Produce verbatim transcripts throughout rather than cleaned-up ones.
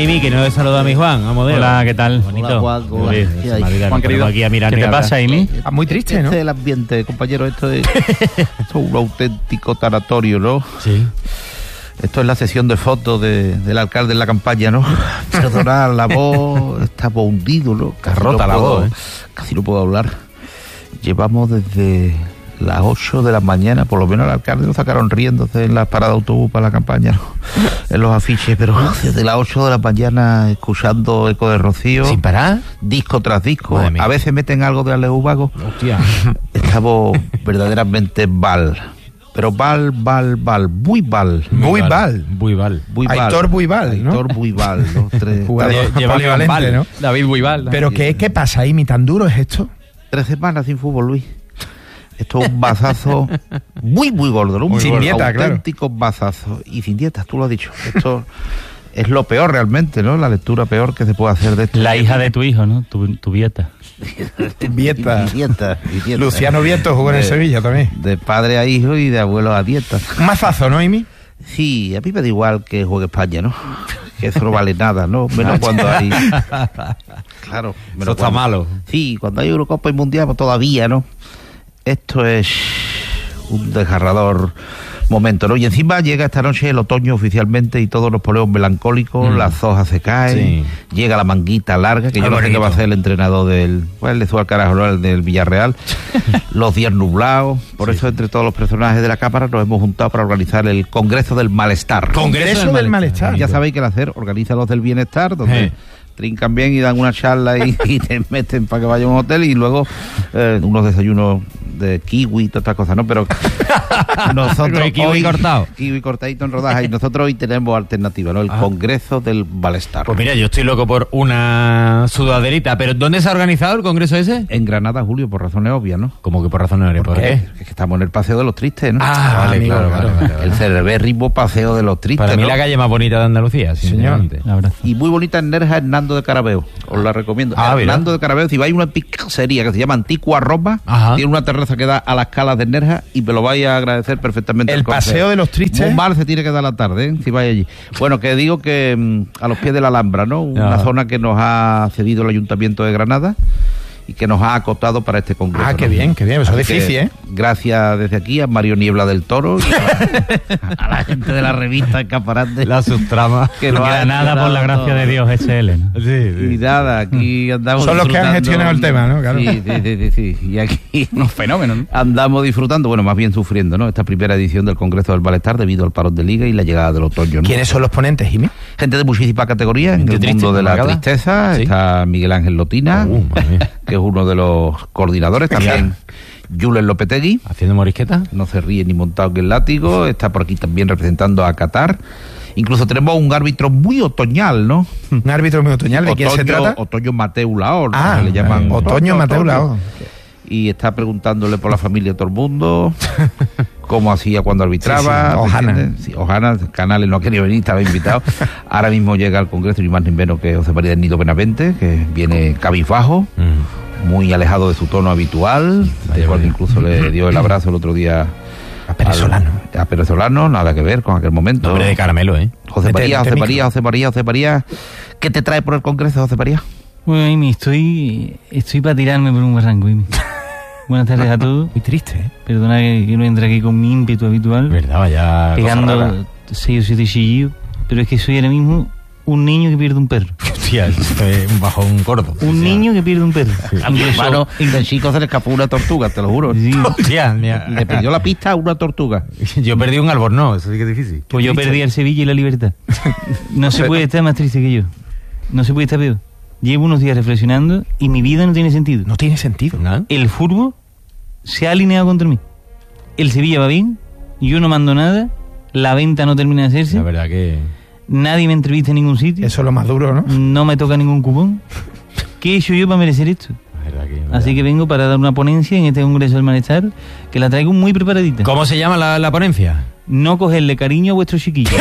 Amy, que no he saludado a mi Juan, a modelo. Hola, ¿qué tal? Bonito. Hola, Juan. Hola. Uy, ¿Qué se hay? me olvida, Juan, nos querido. ponemos aquí a mirar ¿Qué te negras. pasa, Amy? Ah, muy triste, Este ¿no? es el ambiente, compañero, esto es, esto es un auténtico tanatorio, ¿no? Sí. Esto es la sesión de fotos de, del alcalde en la campaña, ¿no? Perdonad, la voz está hundido, ¿no? Casi rota la puedo- voz, ¿eh? Casi no puedo hablar. Llevamos desde las ocho de la mañana, por lo menos al alcalde lo sacaron riéndose en la parada de autobús para la campaña, ¿no? En los afiches, pero desde las ocho de la mañana escuchando Eco de Rocío, ¿Sin parar? disco tras disco. Madre mía. A veces meten algo de Alejo Vago. Hostia. Estamos verdaderamente val. Pero val, val, val, muy val. Muy val. Muy val. Muy val. Aitor Buibal, ¿no? Aitor Buibal, los tres, Jugador tres, Lleva polivalente, Val, ¿no? David Buibal. Pero ¿qué, qué pasa, Amy? ¿Tan duro es esto? tres semanas sin fútbol, Luis. Esto es un bazazo muy, muy gordo, ¿no? Sin Un dieta, claro. auténtico bazazo. Y sin dietas, tú lo has dicho. Esto es lo peor realmente, ¿no? La lectura peor que se puede hacer de esto. La hija de tu hijo, ¿no? Tu, tu Vieta. Vieta. Y dieta, y dieta. Luciano Vieto jugó en el De- Sevilla también. De padre a hijo y de abuelo a dieta. Un mazazo, ¿no, Amy? Sí, a mí me da igual que juegue España, ¿no? Que eso no vale nada, ¿no? Menos cuando hay... Claro. menos Eso está cuando- malo. Sí, cuando hay Eurocopa y Mundial, pues todavía, ¿no? Esto es un desgarrador momento, ¿no? Y encima llega esta noche el otoño oficialmente y todos nos ponemos melancólicos, Mm. las hojas se caen, llega la manguita larga, que Qué yo no sé qué va a bonito. hacer el entrenador del... Pues el de Zual Carajo, ¿no? El del Villarreal. Los días nublados. Por eso, entre todos los personajes de la Cámara, nos hemos juntado para organizar el Congreso del Malestar. Congreso del Malestar. Ya sabéis que el hacer organiza los del bienestar, donde Eh. trincan bien y dan una charla y, y te meten para que vaya a un hotel y luego eh, unos desayunos de kiwi y todas estas cosas, ¿no? Pero nosotros De kiwi hoy, cortado. kiwi cortadito en rodajas, y nosotros hoy tenemos alternativa, ¿no? El Ah. Congreso del Malestar. Pues mira, yo estoy loco por una sudaderita, pero ¿dónde se ha organizado el congreso ese? En Granada, Julio, por razones obvias, ¿no? Como que por razones ¿por, ¿Por qué? Es que estamos en el Paseo de los Tristes, ¿no? Ah, vale, amigo, claro, claro. vale, vale, vale. El cerebérrimo Paseo de los Tristes, Para mí ¿no? la calle más bonita de Andalucía, sinceramente. Un abrazo. Y muy bonita en Nerja, Hernando de Carabeo. Os la recomiendo. Ah, mira. Hernando de Carabeo, si vais a una pizzería que se llama Antigua Roma, Ajá. tiene una terraza que da a las calas de Nerja y me lo vais a agradecer perfectamente. El al consejo. Paseo de los Tristes. Muy mal se tiene que dar la tarde, ¿eh? Si vais allí. Bueno, que digo que mm, a los pies de la Alhambra, ¿no? Una Ajá. zona que nos ha cedido el Ayuntamiento de Granada y que nos ha acotado para este congreso. Ah, qué ¿no? bien, qué bien. Eso es Así difícil, que, ¿eh? Gracias desde aquí a Mario Niebla del Toro y a, a la gente de la revista Escaparate. La subtrama. que No nos ha queda nada por la ayudado gracia de todo. Dios, S L, ¿no? Y nada, aquí andamos Son los que han disfrutando. gestionado el tema, ¿no? Claro. Sí, sí, sí, sí, sí. Y aquí Unos fenómenos, ¿no? andamos disfrutando, bueno, más bien sufriendo, ¿no? Esta primera edición del Congreso del Malestar debido al parón de liga y la llegada del otoño, ¿no? ¿Quiénes son los ponentes, Jimmy? Gente de muchísimas categorías en Gente el triste, mundo de la marcada. tristeza. Sí. Está Miguel Ángel Lotina, Uh, madre mía. que es uno de los coordinadores. También Julen Lopetegui. ¿Haciendo morisqueta? No se ríe ni montado que el látigo. Está por aquí también representando a Qatar. Incluso tenemos un árbitro muy otoñal, ¿no? Un árbitro muy otoñal. ¿De quién se trata? Otoño Mateu Laor, Ah, que le llaman eh, Otoño Mateu Laor. Y está preguntándole por la familia de todo el mundo, cómo hacía cuando arbitraba. Sí, sí, ¿me Ojana. entiendes? Sí, Ojana, Canales no quería venir, estaba invitado. Ahora mismo llega al Congreso, ni más ni menos que José María del Nido Benavente, que viene cabizbajo, muy alejado de su tono habitual, Vaya, al cual vaya. incluso le dio el abrazo el otro día A Pérez al- Solano. A Pérez Solano, nada que ver con aquel momento. Nombre de caramelo, ¿eh? José Mete- María, mete José micro. María, José María, José María, ¿qué te trae por el Congreso, José María? Bueno, Amy, estoy, estoy para tirarme por un barranco, Amy. Buenas tardes a todos. Muy triste, ¿eh? Perdona que, que no entre aquí con mi ímpetu habitual, Verdad, vaya. cosa rara. pegando seis o siete chillillos, pero es que soy ahora mismo un niño que pierde un perro. Hostia, esto es un bajón gordo. Un niño que pierde un perro. A mi Incluso- hermano, de chico se le escapó una tortuga, te lo juro. Sí, Hostia, mira. Le perdió la pista a una tortuga. Yo perdí un albornoz, eso sí que es difícil. pues yo perdí el Sevilla y la Libertad. No se puede estar más triste que yo. No se puede estar peor. Llevo unos días reflexionando y mi vida no tiene sentido. No tiene sentido. ¿Nada? El fútbol se ha alineado contra mí. El Sevilla va bien, yo no mando nada, la venta no termina de hacerse, La verdad que. nadie me entrevista en ningún sitio, Eso es lo más duro, ¿no? no me toca ningún cupón. ¿Qué he hecho yo para merecer esto? La verdad que Así que vengo para dar una ponencia en este Congreso del Malestar, que la traigo muy preparadita. ¿Cómo se llama la, la ponencia? No cogerle cariño a vuestros chiquillos.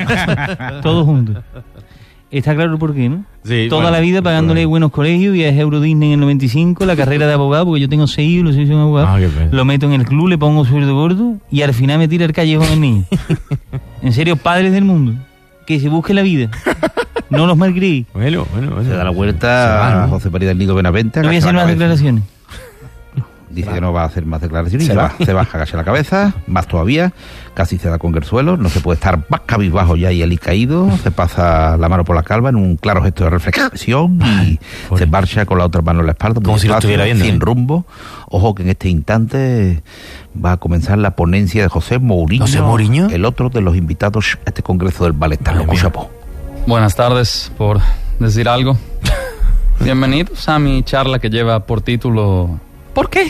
Todos juntos. Está claro por qué, ¿no? Sí, Toda bueno, la vida pagándole bueno. buenos colegios, viajes a Euro Disney en el noventa y cinco, la carrera de abogado, porque yo tengo seis hijos, los seis son abogados. Ah, qué pena. Lo meto en el club, le pongo sueldo gordo y al final me tira el callejón el niño. En serio, padres del mundo, que se busque la vida. No los malgrí. Bueno, bueno, bueno. Se da la Se vuelta va, ¿no? a José María del Nido Benavente. No voy a agacha hacer la más cabeza. declaraciones. Dice que no va a hacer más declaraciones. Se Se, va. va. se baja, agacha la cabeza, más todavía, casi se da con el suelo, no se puede estar más cabizbajo ya y ali caído, se pasa la mano por la calva en un claro gesto de reflexión y pobre. se marcha con la otra mano en la espalda, muy Como si lo despacio, estuviera viendo, sin ¿eh? rumbo. Ojo que en este instante va a comenzar la ponencia de José Mourinho, ¿José Mourinho? el otro de los invitados a este congreso del ballet. Madre Loco mía. Chapo. Buenas tardes, por decir algo. Bienvenidos a mi charla que lleva por título ¿por qué?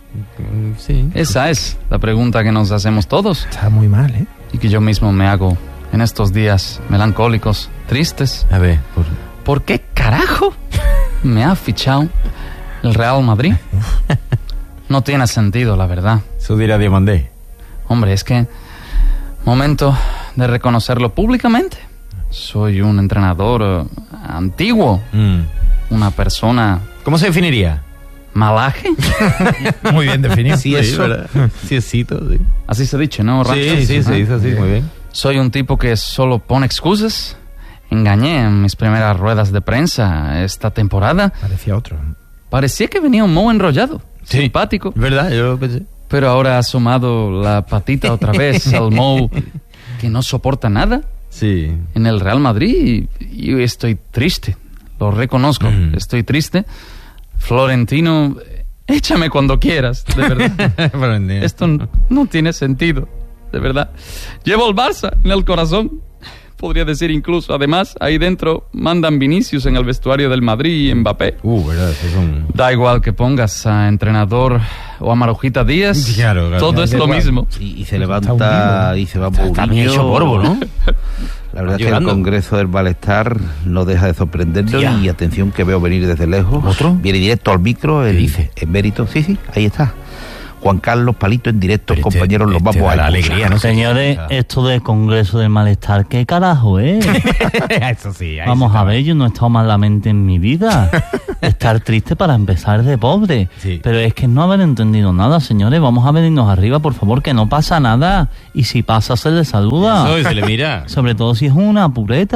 Sí. Esa es la pregunta que nos hacemos todos Está muy mal, ¿eh? y que yo mismo me hago en estos días melancólicos, tristes. A ver, por... ¿Por qué carajo me ha fichado el Real Madrid? No tiene sentido, la verdad. Eso dirá Diamandé. Hombre, es que momento de reconocerlo públicamente. Soy un entrenador eh, antiguo, Mm. una persona ¿Cómo se definiría? malaje. Muy bien definido. Sí, ¿verdad? Sí, esito, sí. Así se dice, ¿no, Racho? Sí, sí, se dice así, muy bien. Soy un tipo que solo pone excusas. Engañé en mis primeras ruedas de prensa esta temporada. Parecía otro. Parecía que venía un moho enrollado, Sí. simpático. ¿Verdad? Yo lo pensé. Pero ahora ha asomado la patita otra vez al moho que no soporta nada Sí. en el Real Madrid y, y estoy triste. Lo reconozco, Mm. estoy triste. Florentino, échame cuando quieras, de verdad. Esto n- no tiene sentido, de verdad. Llevo el Barça en el corazón. Podría decir incluso, además, ahí dentro mandan Vinicius en el vestuario del Madrid y Mbappé. Uh, ¿verdad? Eso es un... Da igual que pongas a entrenador o a Marujita Díaz, Claro, claro. todo es Da lo igual. mismo. Y, y se levanta y se va Mourinho. También hecho polvo, ¿no? La verdad es que el Llorando. Congreso del Balestar no deja de sorprendernos. Tía. Y atención que veo venir desde lejos. ¿Otro? Viene directo al micro, el dice? emérito. Sí, sí, ahí está. Juan Carlos Palito en directo, Pero este- compañeros, los este vamos da a la escuchar. alegría, ¿no? Señores, Ah. esto del Congreso del Malestar, ¿qué carajo, eh? Eso sí. ahí Vamos sí a está. ver, yo no he estado malamente en mi vida. Estar triste para empezar de pobre. Sí. Pero es que no haber entendido nada, señores. Vamos a venirnos arriba, por favor, que no pasa nada. Y si pasa, se le saluda. Eso, y se le mira. Sobre todo si es una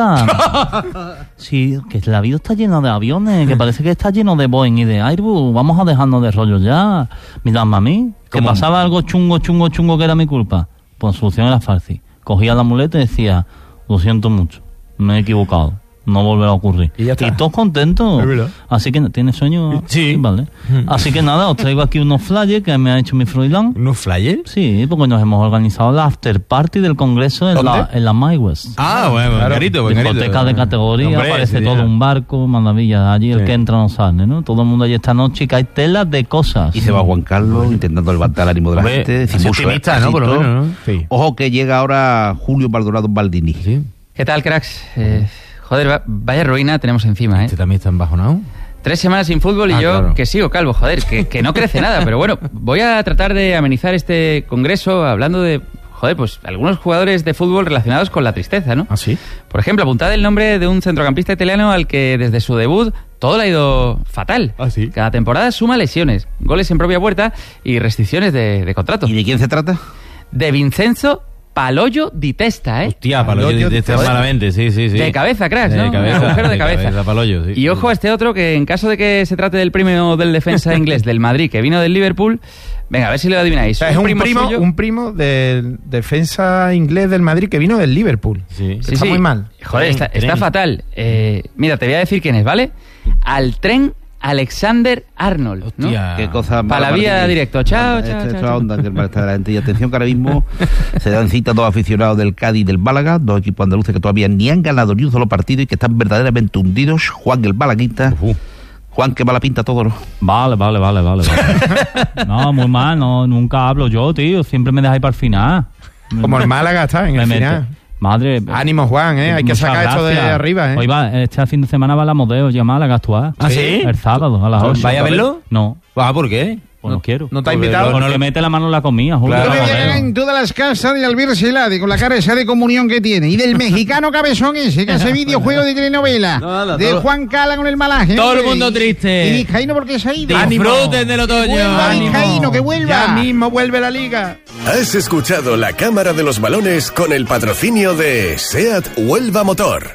pureta. Sí, que la vida está llena de aviones, que parece que está lleno de Boeing y de Airbus. Vamos a dejarnos de rollo ya. Miradme a mí, que ¿Cómo? pasaba algo chungo, chungo, chungo que era mi culpa. Pues solución era fácil. Cogía la muleta y decía, lo siento mucho, me he equivocado. No volverá a ocurrir. Y ya está. todos contentos. Es verdad. Así que, ¿tienes sueño? Sí. Vale. Así que nada, os traigo aquí unos flyers que me ha hecho mi Froilán. ¿Unos flyers? Sí, porque nos hemos organizado la after party del congreso en la, ¿Dónde? en la My West. Ah, bueno, Claro. carito, buen carito. Discoteca de categoría, Hombre, aparece sí, todo ya. un barco, maravilla. Allí el Sí. que entra no sale, ¿no? Todo el mundo allí esta noche, que hay telas de cosas. Y se va Juan Carlos intentando levantar el ánimo de la Hombre, gente. así sin mucho optimista, ¿no? Por lo éxito. menos, ¿no? Sí. Ojo que llega ahora Julio Maldonado Baldini. Sí. ¿Qué tal, cracks? Eh, joder, va- vaya ruina tenemos encima, ¿eh? ¿Este también está embajonado? Tres semanas sin fútbol y Ah, yo claro. que sigo calvo, joder, que, que no crece nada. Pero bueno, voy a tratar de amenizar este congreso hablando de, joder, pues algunos jugadores de fútbol relacionados con la tristeza, ¿no? ¿Ah, sí? Por ejemplo, apuntad el nombre de un centrocampista italiano al que desde su debut todo le ha ido fatal. Ah, ¿sí? Cada temporada suma lesiones, goles en propia puerta y restricciones de, de contrato. ¿Y de quién se trata? De Vincenzo Palollo di Testa, ¿eh? Hostia, Palollo de este Joder. malamente, sí, sí, sí. De cabeza, cracks, De ¿no? cabeza, Agujero de cabeza. Palollo, sí. Y ojo a este otro que en caso de que se trate del premio del defensa inglés del Madrid que vino del Liverpool, venga, a ver si lo adivináis. O sea, es un primo, suyo- un primo del defensa inglés del Madrid que vino del Liverpool. Sí. Que está muy mal. Joder, está, Tren, está tren. fatal. Eh, mira, te voy a decir quién es, ¿vale? Al tren Alexander Arnold, ¿no? Hostia. Qué cosa Pa' la mala, vía Martín. directo. Chao, Esta- chao, esta chao, es la chao. onda que el malestar de la gente. Y atención que ahora mismo se dan cita dos aficionados del Cádiz y del Málaga, dos equipos andaluces que todavía ni han ganado ni un solo partido y que están verdaderamente hundidos. Juan el Malaguita. Uf. Juan, que mala pinta todo, ¿no? Vale, vale, vale, vale. vale. No, muy mal, no, nunca hablo yo, tío. Siempre me dejáis para el final. Como el Málaga está en Me el mete. final. Madre. Ánimo, Juan, ¿eh? Hay que muchas sacar esto de gracias. arriba, ¿eh? Hoy va, este fin de semana va la Modeo y a Málaga a actuar. ¿Ah, sí? El sábado, a las ocho. ¿Vaya a verlo? No, Ah, ¿por qué? pues no, quiero. ¿No te ha invitado? Porque mete la mano en la comida, Julio. Claro. la Yo me Modeo. en todas las casas de Albert Celade con la cara esa de comunión que tiene y del mexicano cabezón ese que hace videojuego de telenovela No, no, de todo- Juan Cala con el malaje Todo el hombre. mundo triste. y Vizcaíno porque se ha ido Disfruten del que otoño. vuelva Ánimo. Vizcaíno que vuelva Ya mismo vuelve la liga. Has escuchado la Cámara de los Balones con el patrocinio de SEAT Huelva Motor.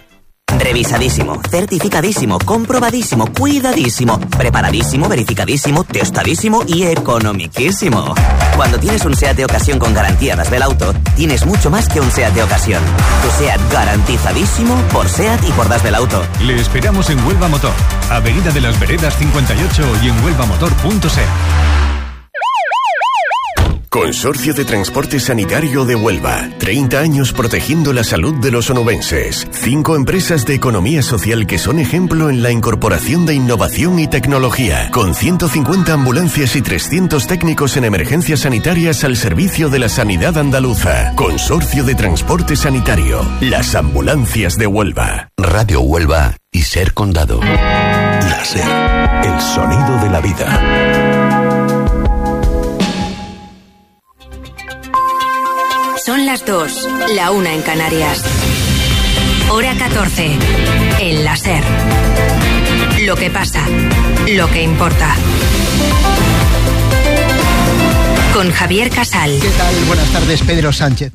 Revisadísimo, certificadísimo, comprobadísimo, cuidadísimo, preparadísimo, verificadísimo, testadísimo y economiquísimo. Cuando tienes un SEAT de ocasión con garantía Das Belauto, tienes mucho más que un SEAT de ocasión. Tu SEAT garantizadísimo por SEAT y por Das Belauto. Le esperamos en Huelva Motor, Avenida de las Veredas cincuenta y ocho y en huelva motor punto s e. Consorcio de Transporte Sanitario de Huelva. treinta años protegiendo la salud de los onubenses. Cinco empresas de economía social que son ejemplo en la incorporación de innovación y tecnología. Con ciento cincuenta ambulancias y trescientos técnicos en emergencias sanitarias al servicio de la sanidad andaluza. Consorcio de Transporte Sanitario. Las ambulancias de Huelva. Radio Huelva y Ser Condado. La Ser. El sonido de la vida. Son las dos, la una en Canarias. Hora catorce, en la Ser. Lo que pasa, lo que importa. Con Javier Casal. ¿Qué tal? Buenas tardes, Pedro Sánchez.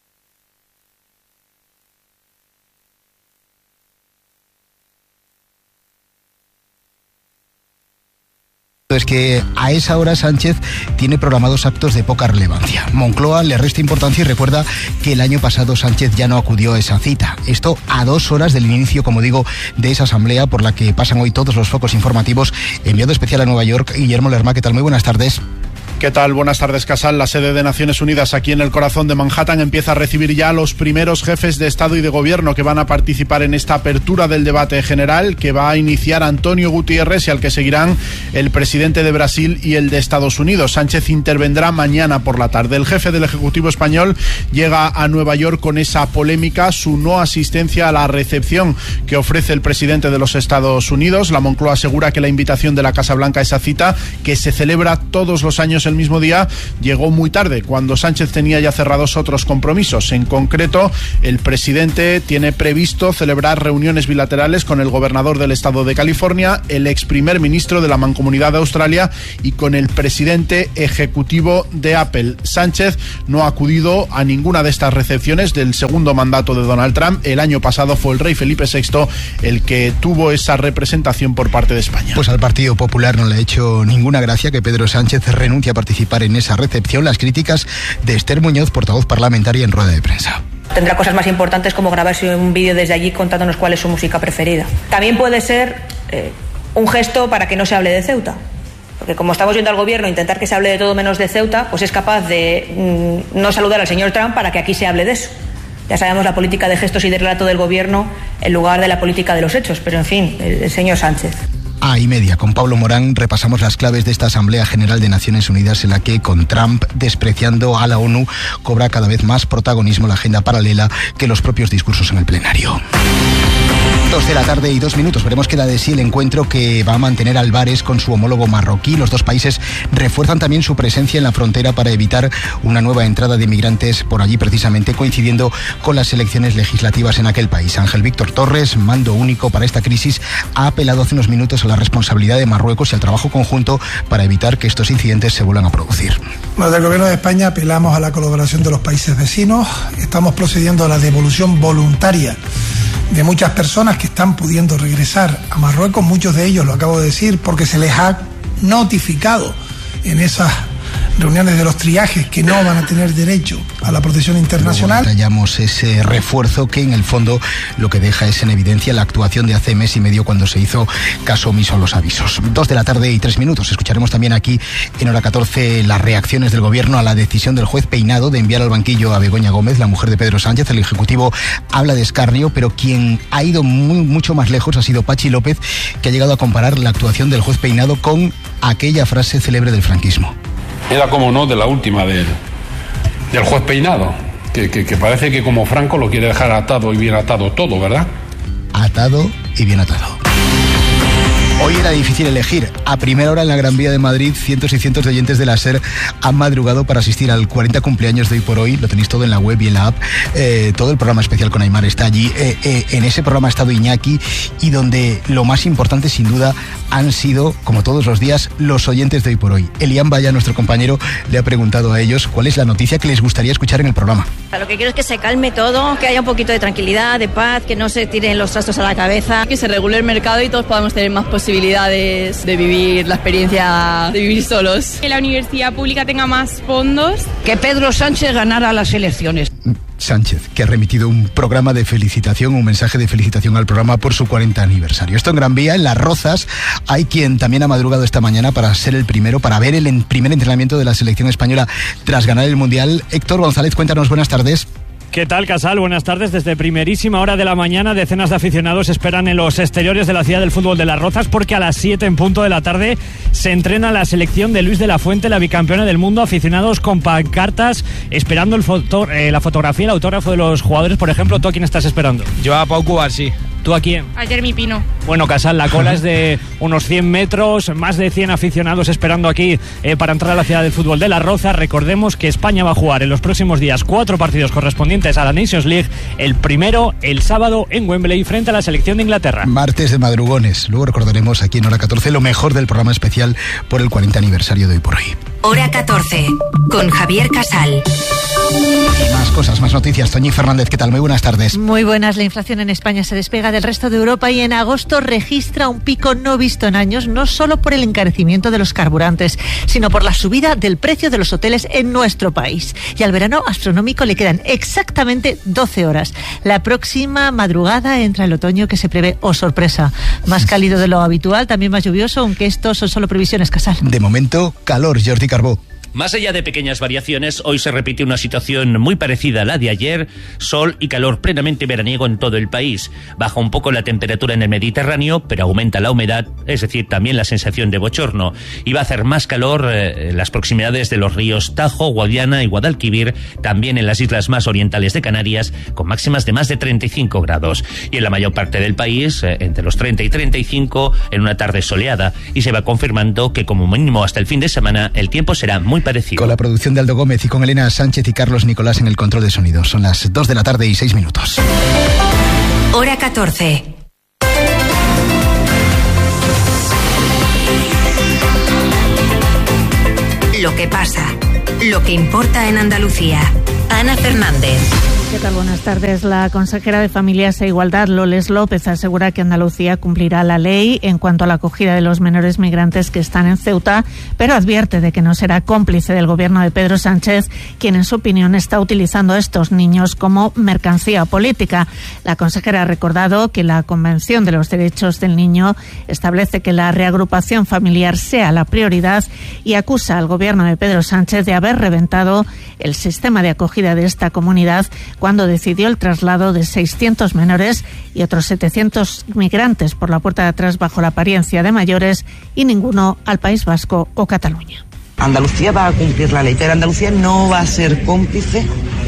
Es que a esa hora Sánchez tiene programados actos de poca relevancia. Moncloa le resta importancia y recuerda que el año pasado Sánchez ya no acudió a esa cita. Esto a dos horas del inicio, como digo, de esa asamblea por la que pasan hoy todos los focos informativos. Enviado especial a Nueva York, Guillermo Lerma. ¿Qué tal? Muy buenas tardes. ¿Qué tal? Buenas tardes, Casal. La sede de Naciones Unidas aquí en el corazón de Manhattan empieza a recibir ya a los primeros jefes de Estado y de Gobierno que van a participar en esta apertura del debate general que va a iniciar Antonio Guterres y al que seguirán el presidente de Brasil y el de Estados Unidos. Sánchez intervendrá mañana por la tarde. El jefe del Ejecutivo español llega a Nueva York con esa polémica, su no asistencia a la recepción que ofrece el presidente de los Estados Unidos. La Moncloa asegura que la invitación de la Casa Blanca a esa cita, que se celebra todos los años el mismo día, llegó muy tarde, cuando Sánchez tenía ya cerrados otros compromisos. En concreto, el presidente tiene previsto celebrar reuniones bilaterales con el gobernador del estado de California, el ex primer ministro de la Mancomunidad de Australia y con el presidente ejecutivo de Apple. Sánchez no ha acudido a ninguna de estas recepciones del segundo mandato de Donald Trump. El año pasado fue el rey Felipe sexto el que tuvo esa representación por parte de España. Pues al Partido Popular no le ha hecho ninguna gracia que Pedro Sánchez renuncie a participar en esa recepción. Las críticas de Esther Muñoz, portavoz parlamentaria, en rueda de prensa. Tendrá cosas más importantes como grabarse un vídeo desde allí contándonos cuál es su música preferida. También puede ser eh, un gesto para que no se hable de Ceuta. Porque como estamos viendo al gobierno intentar que se hable de todo menos de Ceuta, pues es capaz de mm, no saludar al señor Trump para que aquí se hable de eso. Ya sabemos la política de gestos y de relato del gobierno en lugar de la política de los hechos. Pero en fin, el, el señor Sánchez. A y media, con Pablo Morán, repasamos las claves de esta Asamblea General de Naciones Unidas en la que, con Trump despreciando a la ONU, cobra cada vez más protagonismo la agenda paralela que los propios discursos en el plenario. Dos de la tarde y dos minutos. Veremos qué da de sí el encuentro que va a mantener Álvarez con su homólogo marroquí. Los dos países refuerzan también su presencia en la frontera para evitar una nueva entrada de inmigrantes por allí, precisamente coincidiendo con las elecciones legislativas en aquel país. Ángel Víctor Torres, mando único para esta crisis, ha apelado hace unos minutos a la responsabilidad de Marruecos y al trabajo conjunto para evitar que estos incidentes se vuelvan a producir. Bueno, desde el Gobierno de España apelamos a la colaboración de los países vecinos. Estamos procediendo a la devolución voluntaria de muchas personas que están pudiendo regresar a Marruecos, muchos de ellos, lo acabo de decir, porque se les ha notificado en esas reuniones de los triajes que no van a tener derecho a la protección internacional. Hallamos ese refuerzo que en el fondo lo que deja es en evidencia la actuación de hace mes y medio cuando se hizo caso omiso a los avisos. Dos de la tarde y tres minutos. Escucharemos también aquí en hora catorce las reacciones del gobierno a la decisión del juez Peinado de enviar al banquillo a Begoña Gómez, la mujer de Pedro Sánchez. El Ejecutivo habla de escarnio, pero quien ha ido muy, mucho más lejos ha sido Pachi López, que ha llegado a comparar la actuación del juez Peinado con aquella frase célebre del franquismo. Era, como no, de la última del, del juez Peinado, que, que, que parece que como Franco lo quiere dejar atado y bien atado todo, ¿verdad? Atado y bien atado. Hoy era difícil elegir. A primera hora en la Gran Vía de Madrid, cientos y cientos de oyentes de la SER han madrugado para asistir al cuarenta cumpleaños de Hoy por Hoy. Lo tenéis todo en la web y en la app. Eh, todo el programa especial con Aimar está allí. Eh, eh, en ese programa ha estado Iñaki, y donde lo más importante, sin duda, han sido, como todos los días, los oyentes de Hoy por Hoy. Elian Vaya, nuestro compañero, le ha preguntado a ellos cuál es la noticia que les gustaría escuchar en el programa. Lo que quiero es que se calme todo, que haya un poquito de tranquilidad, de paz, que no se tiren los trastos a la cabeza. Que se regule el mercado y todos podamos tener más posibilidades de vivir la experiencia de vivir solos. Que la universidad pública tenga más fondos. Que Pedro Sánchez ganara las elecciones. Sánchez, que ha remitido un programa de felicitación, un mensaje de felicitación al programa por su cuarenta aniversario. Esto en Gran Vía, en Las Rozas, hay quien también ha madrugado esta mañana para ser el primero, para ver el en primer entrenamiento de la selección española tras ganar el Mundial. Héctor González, cuéntanos, buenas tardes. ¿Qué tal, Casal? Buenas tardes. Desde primerísima hora de la mañana, decenas de aficionados esperan en los exteriores de la ciudad del fútbol de Las Rozas, porque a las siete en punto de la tarde se entrena la selección de Luis de la Fuente, la bicampeona del mundo. Aficionados con pancartas esperando el foto, eh, la fotografía, el autógrafo de los jugadores. Por ejemplo, ¿tú a quién estás esperando? Yo a Pau Cubar, sí. ¿Tú a quién? A Jeremy Pino. Bueno, Casal, la cola es de unos cien metros, más de cien aficionados esperando aquí eh, para entrar a la ciudad del fútbol de Las Rozas. Recordemos que España va a jugar en los próximos días cuatro partidos correspondientes a la Nations League. El primero, el sábado, en Wembley, frente a la selección de Inglaterra. Martes de madrugones. Luego recordaremos aquí en Hora catorce lo mejor del programa especial por el cuarenta aniversario de Hoy por Hoy. Hora catorce, con Javier Casal. Y más cosas, más noticias. Toñi Fernández, ¿qué tal? Muy buenas tardes. Muy buenas. La inflación en España se despega del resto de Europa y en agosto registra un pico no visto en años, no solo por el encarecimiento de los carburantes, sino por la subida del precio de los hoteles en nuestro país. Y al verano astronómico le quedan exactamente doce horas. La próxima madrugada entra el otoño, que se prevé, oh sorpresa, más cálido de lo habitual, también más lluvioso, aunque estos son solo previsiones, Casal. De momento, calor. Jordi Carbó. Más allá de pequeñas variaciones, hoy se repite una situación muy parecida a la de ayer: sol y calor plenamente veraniego en todo el país. Baja un poco la temperatura en el Mediterráneo, pero aumenta la humedad, es decir, también la sensación de bochorno. Y va a hacer más calor eh, en las proximidades de los ríos Tajo, Guadiana y Guadalquivir, también en las islas más orientales de Canarias, con máximas de más de treinta y cinco grados. Y en la mayor parte del país, eh, entre los treinta y treinta y cinco, en una tarde soleada. Y se va confirmando que como mínimo hasta el fin de semana el tiempo será muy parecido. Con la producción de Aldo Gómez y con Elena Sánchez y Carlos Nicolás en el control de sonido. Son las dos de la tarde y seis minutos. Hora catorce. Lo que pasa, lo que importa en Andalucía. Ana Fernández. ¿Qué tal? Buenas tardes. La consejera de Familias e Igualdad, Loles López, asegura que Andalucía cumplirá la ley en cuanto a la acogida de los menores migrantes que están en Ceuta, pero advierte de que no será cómplice del gobierno de Pedro Sánchez, quien en su opinión está utilizando a estos niños como mercancía política. La consejera ha recordado que la Convención de los Derechos del Niño establece que la reagrupación familiar sea la prioridad y acusa al gobierno de Pedro Sánchez de haber reventado el sistema de acogida de esta comunidad cuando decidió el traslado de seiscientos menores y otros setecientos migrantes por la puerta de atrás bajo la apariencia de mayores, y ninguno al País Vasco o Cataluña. Andalucía va a cumplir la ley, pero Andalucía no va a ser cómplice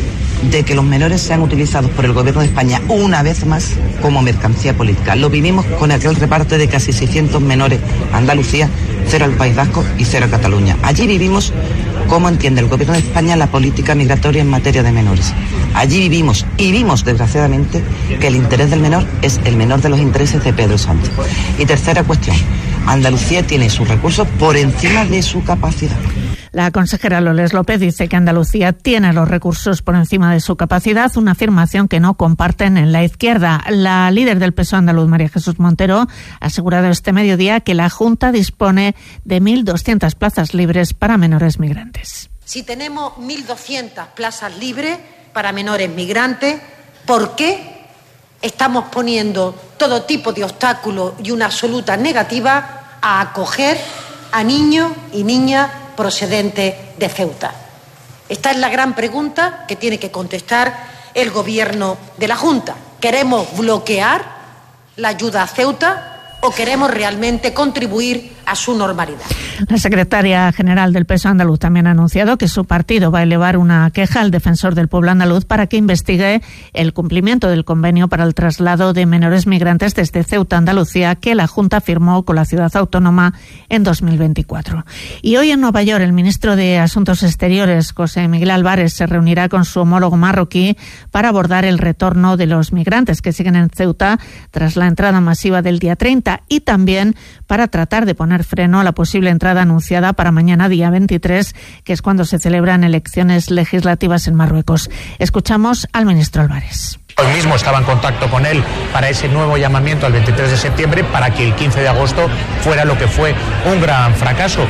de que los menores sean utilizados por el gobierno de España una vez más como mercancía política. Lo vivimos con aquel reparto de casi seiscientos menores a Andalucía, cero al País Vasco y cero a Cataluña. Allí vivimos cómo entiende el gobierno de España la política migratoria en materia de menores. Allí vivimos y vimos, desgraciadamente, que el interés del menor es el menor de los intereses de Pedro Sánchez. Y tercera cuestión, Andalucía tiene sus recursos por encima de su capacidad. La consejera Loles López dice que Andalucía tiene los recursos por encima de su capacidad, una afirmación que no comparten en la izquierda. La líder del P S O E andaluz, María Jesús Montero, ha asegurado este mediodía que la Junta dispone de mil doscientas plazas libres para menores migrantes. Si tenemos mil doscientas plazas libres para menores migrantes, ¿por qué estamos poniendo todo tipo de obstáculos y una absoluta negativa a acoger a niños y niñas procedentes de Ceuta? Esta es la gran pregunta que tiene que contestar el gobierno de la Junta. ¿Queremos bloquear la ayuda a Ceuta o queremos realmente contribuir a su normalidad. La secretaria general del P S O E andaluz también ha anunciado que su partido va a elevar una queja al defensor del pueblo andaluz para que investigue el cumplimiento del convenio para el traslado de menores migrantes desde Ceuta, Andalucía, que la Junta firmó con la ciudad autónoma en dos mil veinticuatro. Y hoy en Nueva York el ministro de Asuntos Exteriores, José Miguel Álvarez, se reunirá con su homólogo marroquí para abordar el retorno de los migrantes que siguen en Ceuta tras la entrada masiva del día treinta y también para tratar de poner freno a la posible entrada anunciada para mañana día veintitrés, que es cuando se celebran elecciones legislativas en Marruecos. Escuchamos al ministro Álvarez. Hoy mismo estaba en contacto con él para ese nuevo llamamiento al veintitrés de septiembre para que el quince de agosto fuera lo que fue un gran fracaso.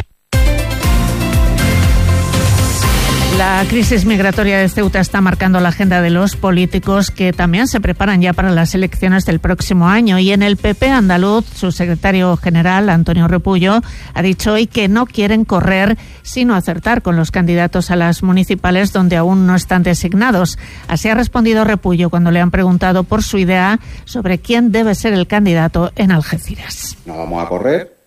La crisis migratoria de Ceuta está marcando la agenda de los políticos que también se preparan ya para las elecciones del próximo año. Y en el P P andaluz, su secretario general, Antonio Repullo, ha dicho hoy que no quieren correr sino acertar con los candidatos a las municipales donde aún no están designados. Así ha respondido Repullo cuando le han preguntado por su idea sobre quién debe ser el candidato en Algeciras. No vamos a correr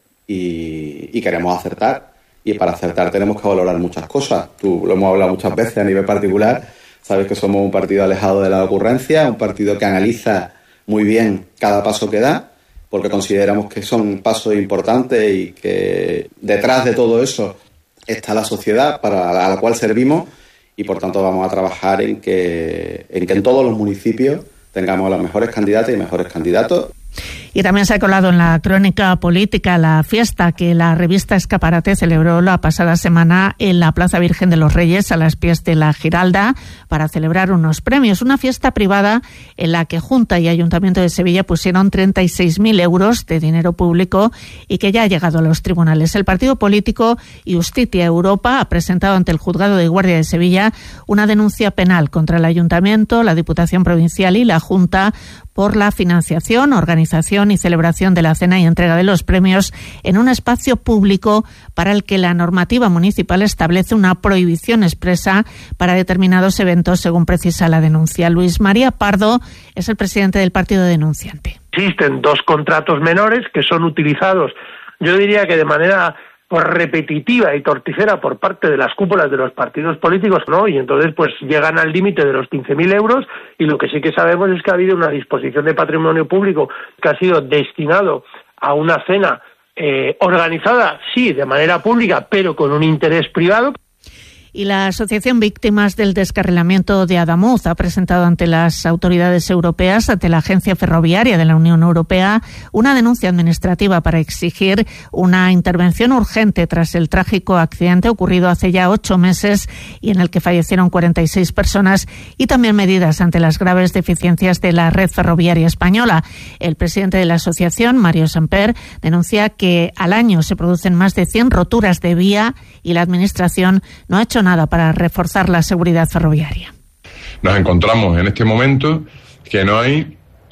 y, y queremos acertar. Y para acertar tenemos que valorar muchas cosas. Tú lo hemos hablado muchas veces a nivel particular. Sabes que somos un partido alejado de la ocurrencia, un partido que analiza muy bien cada paso que da, porque consideramos que son pasos importantes y que detrás de todo eso está la sociedad para la, a la cual servimos, y por tanto vamos a trabajar en que, en que en todos los municipios tengamos las mejores candidatas y mejores candidatos. Y también se ha colado en la crónica política la fiesta que la revista Escaparate celebró la pasada semana en la Plaza Virgen de los Reyes, a las pies de la Giralda, para celebrar unos premios. Una fiesta privada en la que Junta y Ayuntamiento de Sevilla pusieron treinta y seis mil euros de dinero público y que ya ha llegado a los tribunales. El partido político Justitia Europa ha presentado ante el Juzgado de Guardia de Sevilla una denuncia penal contra el Ayuntamiento, la Diputación Provincial y la Junta por la financiación, organización y celebración de la cena y entrega de los premios en un espacio público para el que la normativa municipal establece una prohibición expresa para determinados eventos, según precisa la denuncia. Luis María Pardo es el presidente del partido denunciante. Existen dos contratos menores que son utilizados, yo diría que de manera pues repetitiva y torticera por parte de las cúpulas de los partidos políticos, ¿no? Y entonces pues llegan al límite de los quince mil euros, y lo que sí que sabemos es que ha habido una disposición de patrimonio público que ha sido destinado a una cena eh, organizada, sí, de manera pública, pero con un interés privado. Y la Asociación Víctimas del Descarrilamiento de Adamuz ha presentado ante las autoridades europeas, ante la Agencia Ferroviaria de la Unión Europea, una denuncia administrativa para exigir una intervención urgente tras el trágico accidente ocurrido hace ya ocho meses y en el que fallecieron cuarenta y seis personas, y también medidas ante las graves deficiencias de la red ferroviaria española. El presidente de la asociación, Mario Samper, denuncia que al año se producen más de cien roturas de vía y la Administración no ha hecho nada para reforzar la seguridad ferroviaria. Nos encontramos en este momento que no hay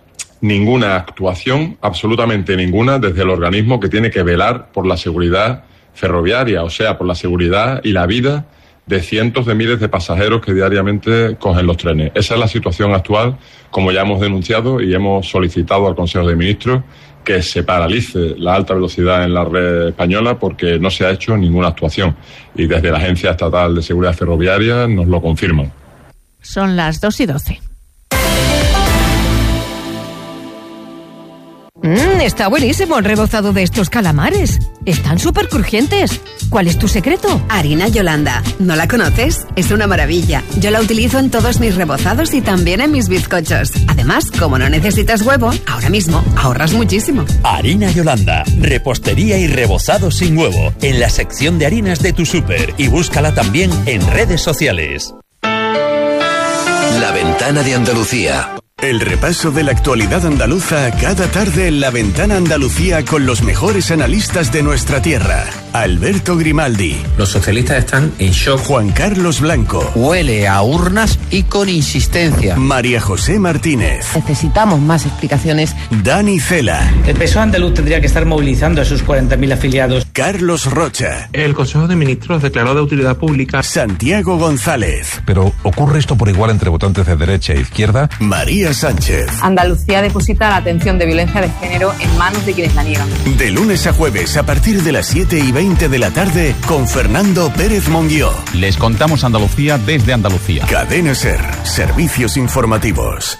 ninguna actuación, absolutamente ninguna, desde el organismo que tiene que velar por la seguridad ferroviaria, o sea, por la seguridad y la vida de cientos de miles de pasajeros que diariamente cogen los trenes. Esa es la situación actual, como ya hemos denunciado y hemos solicitado al Consejo de Ministros que se paralice la alta velocidad en la red española porque no se ha hecho ninguna actuación. Y desde la Agencia Estatal de Seguridad Ferroviaria nos lo confirman. Son las dos y doce. Mmm, está buenísimo el rebozado de estos calamares. Están súper crujientes. ¿Cuál es tu secreto? Harina Yolanda. ¿No la conoces? Es una maravilla. Yo la utilizo en todos mis rebozados y también en mis bizcochos. Además, como no necesitas huevo, ahora mismo ahorras muchísimo. Harina Yolanda. Repostería y rebozado sin huevo. En la sección de harinas de tu súper. Y búscala también en redes sociales. La Ventana de Andalucía. El repaso de la actualidad andaluza cada tarde en La Ventana Andalucía con los mejores analistas de nuestra tierra. Alberto Grimaldi. Los socialistas están en shock. Juan Carlos Blanco. Huele a urnas y con insistencia. María José Martínez. Necesitamos más explicaciones. Dani Cela. El P S O E andaluz tendría que estar movilizando a sus cuarenta mil afiliados. Carlos Rocha. El Consejo de Ministros declaró de utilidad pública. Santiago González. Pero ¿ocurre esto por igual entre votantes de derecha e izquierda? María Sánchez. Andalucía deposita la atención de violencia de género en manos de quienes la niegan. De lunes a jueves a partir de las siete y veinte de la tarde con Fernando Pérez Monguió. Les contamos Andalucía desde Andalucía. Cadena SER. Servicios informativos.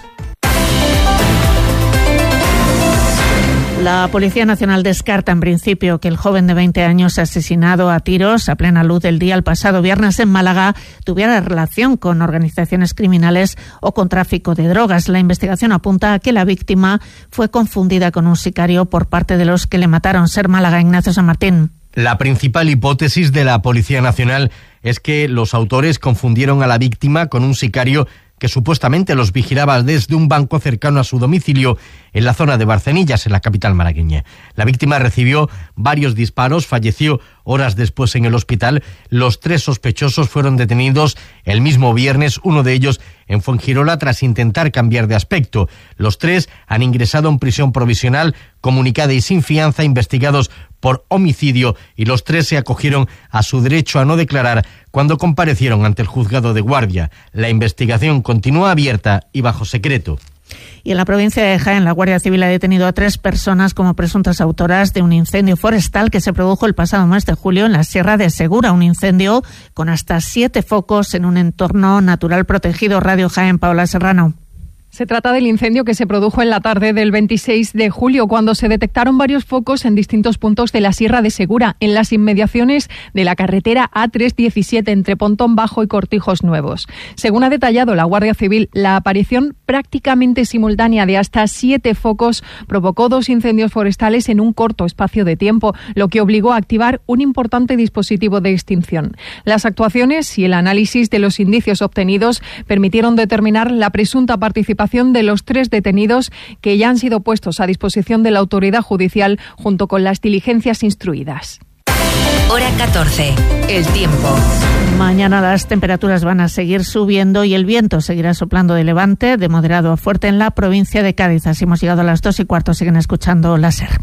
La Policía Nacional descarta en principio que el joven de veinte años asesinado a tiros a plena luz del día el pasado viernes en Málaga tuviera relación con organizaciones criminales o con tráfico de drogas. La investigación apunta a que la víctima fue confundida con un sicario por parte de los que le mataron. Ser Málaga, Ignacio San Martín. La principal hipótesis de la Policía Nacional es que los autores confundieron a la víctima con un sicario que supuestamente los vigilaba desde un banco cercano a su domicilio en la zona de Barcenillas, en la capital malagueña. La víctima recibió varios disparos, falleció horas después en el hospital. Los tres sospechosos fueron detenidos el mismo viernes, uno de ellos en Fuengirola, tras intentar cambiar de aspecto. Los tres han ingresado en prisión provisional, comunicada y sin fianza, investigados por homicidio, y los tres se acogieron a su derecho a no declarar cuando comparecieron ante el juzgado de Guardia. La investigación continúa abierta y bajo secreto. Y en la provincia de Jaén, la Guardia Civil ha detenido a tres personas como presuntas autoras de un incendio forestal que se produjo el pasado mes de julio en la Sierra de Segura, un incendio con hasta siete focos en un entorno natural protegido. Radio Jaén, Paola Serrano. Se trata del incendio que se produjo en la tarde del veintiséis de julio, cuando se detectaron varios focos en distintos puntos de la Sierra de Segura, en las inmediaciones de la carretera A trescientos diecisiete entre Pontón Bajo y Cortijos Nuevos. Según ha detallado la Guardia Civil, la aparición prácticamente simultánea de hasta siete focos provocó dos incendios forestales en un corto espacio de tiempo, lo que obligó a activar un importante dispositivo de extinción. Las actuaciones y el análisis de los indicios obtenidos permitieron determinar la presunta participación de los tres detenidos, que ya han sido puestos a disposición de la autoridad judicial junto con las diligencias instruidas. Hora catorce. El tiempo. Mañana las temperaturas van a seguir subiendo y el viento seguirá soplando de levante, de moderado a fuerte en la provincia de Cádiz. Así hemos llegado a las dos y cuarto. Siguen escuchando la SER.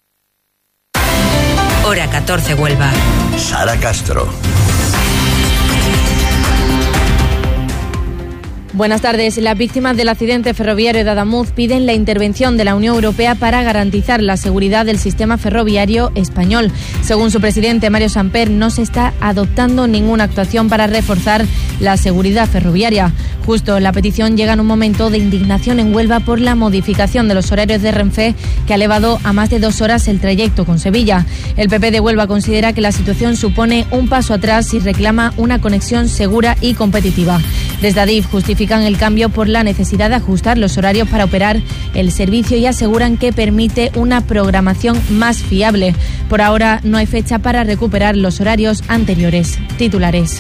Hora catorce, Huelva. Sara Castro. Buenas tardes. Las víctimas del accidente ferroviario de Adamuz piden la intervención de la Unión Europea para garantizar la seguridad del sistema ferroviario español. Según su presidente, Mario Samper, no se está adoptando ninguna actuación para reforzar la seguridad ferroviaria. Justo la petición llega en un momento de indignación en Huelva por la modificación de los horarios de Renfe, que ha elevado a más de dos horas el trayecto con Sevilla. El P P de Huelva considera que la situación supone un paso atrás y reclama una conexión segura y competitiva. Desde Adif justifican el cambio por la necesidad de ajustar los horarios para operar el servicio y aseguran que permite una programación más fiable. Por ahora no hay fecha para recuperar los horarios anteriores. Titulares.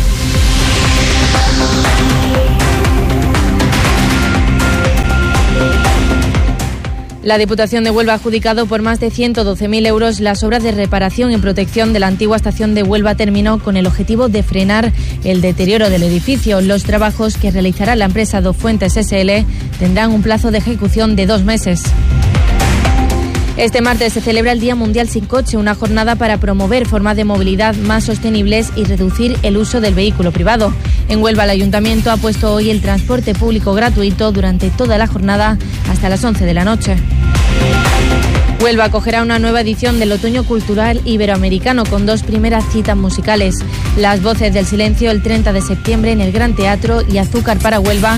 La Diputación de Huelva ha adjudicado por más de ciento doce mil euros las obras de reparación y protección de la antigua estación de Huelva Terminó, con el objetivo de frenar el deterioro del edificio. Los trabajos que realizará la empresa Dos Fuentes S L tendrán un plazo de ejecución de dos meses. Este martes se celebra el Día Mundial Sin Coche, una jornada para promover formas de movilidad más sostenibles y reducir el uso del vehículo privado. En Huelva, el Ayuntamiento ha puesto hoy el transporte público gratuito durante toda la jornada hasta las once de la noche. Huelva acogerá una nueva edición del Otoño Cultural Iberoamericano con dos primeras citas musicales. Las Voces del Silencio el treinta de septiembre en el Gran Teatro y Azúcar para Huelva